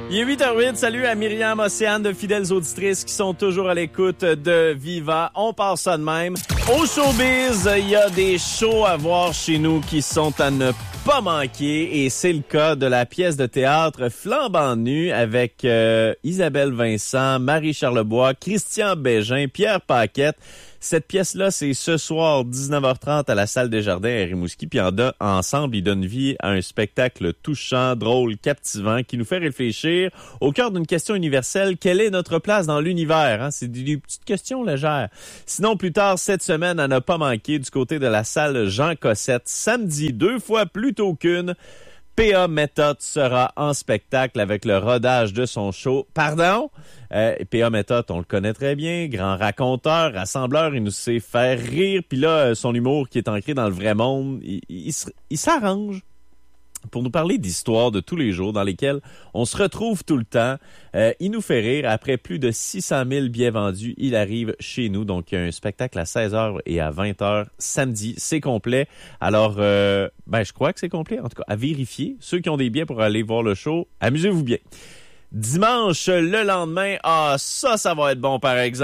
Il est 8h08. Salut à Myriam, Océane, de fidèles auditrices qui sont toujours à l'écoute de Viva. On part ça de même. Au showbiz, il y a des shows à voir chez nous qui sont à ne pas manquer. Et c'est le cas de la pièce de théâtre Flambant nu avec Isabelle Vincent, Marie Charlebois, Christian Bégin, Pierre Paquette. Cette pièce-là, c'est ce soir, 19h30 à la Salle des Jardins à Rimouski. Puis ensemble, ils donnent vie à un spectacle touchant, drôle, captivant, qui nous fait réfléchir au cœur d'une question universelle. Quelle est notre place dans l'univers? Hein? C'est des petites questions légères. Sinon, plus tard, cette semaine, à ne pas manquer, du côté de la salle Jean Cossette, samedi, 2 fois plus tôt qu'une, P.A. Méthode sera en spectacle avec le rodage de son show. Pardon? P.A. Méthode, on le connaît très bien, grand raconteur, rassembleur, il nous sait faire rire. Puis là, son humour qui est ancré dans le vrai monde, il s'arrange pour nous parler d'histoires de tous les jours dans lesquelles on se retrouve tout le temps. Il nous fait rire. Après plus de 600 000 billets vendus, il arrive chez nous. Donc, il y a un spectacle à 16h et à 20h samedi. C'est complet. Alors, je crois que c'est complet. En tout cas, à vérifier. Ceux qui ont des billets pour aller voir le show, amusez-vous bien. Dimanche, le lendemain, ça va être bon par exemple.